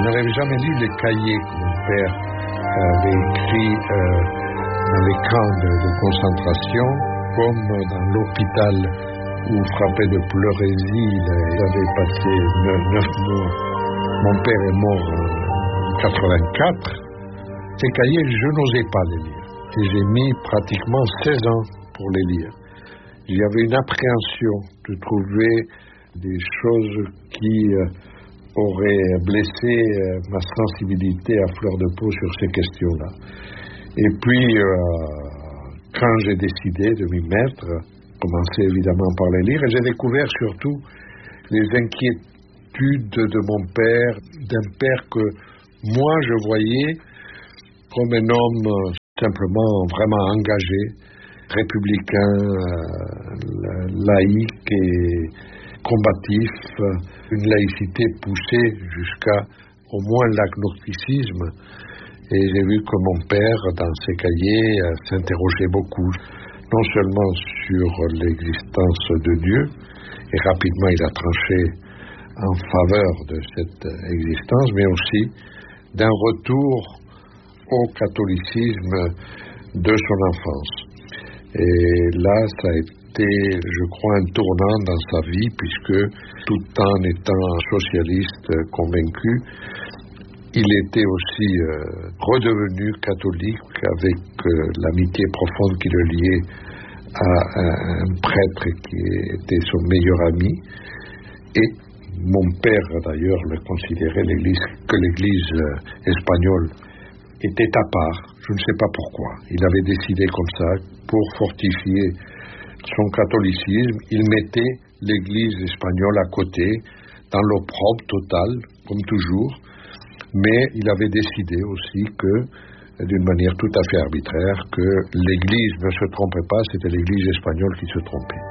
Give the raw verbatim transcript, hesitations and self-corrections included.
n'avais jamais lu les cahiers que mon père avait écrits euh, dans les camps de, de concentration, comme dans l'hôpital où, frappé de pleurésie, il avait passé neuf mois. Mon père est mort en quatre-vingt-quatre. Ces cahiers, je n'osais pas les lire. Et j'ai mis pratiquement seize ans pour les lire. Il y avait une appréhension de trouver des choses qui euh, auraient blessé euh, ma sensibilité à fleur de peau sur ces questions-là. Et puis, euh, quand j'ai décidé de m'y mettre, commencer évidemment par les lire, et j'ai découvert surtout les inquiétudes de mon père, d'un père que moi je voyais comme un homme simplement vraiment engagé, républicain, euh, laïque et combatif, une laïcité poussée jusqu'à au moins l'agnosticisme. Et j'ai vu que mon père, dans ses cahiers, euh, s'interrogeait beaucoup, non seulement sur l'existence de Dieu, et rapidement il a tranché en faveur de cette existence, mais aussi d'un retour au catholicisme de son enfance. Et là, ça a été, je crois, un tournant dans sa vie, puisque tout en étant socialiste convaincu, il était aussi euh, redevenu catholique avec euh, l'amitié profonde qui le liait à un prêtre qui était son meilleur ami. Et mon père, d'ailleurs, le considérait l'église, que l'église euh, espagnole était à part. Je ne sais pas pourquoi. Il avait décidé comme ça, pour fortifier son catholicisme, il mettait l'église espagnole à côté, dans l'opprobre total, comme toujours. Mais il avait décidé aussi que, d'une manière tout à fait arbitraire, que l'église ne se trompait pas, c'était l'église espagnole qui se trompait.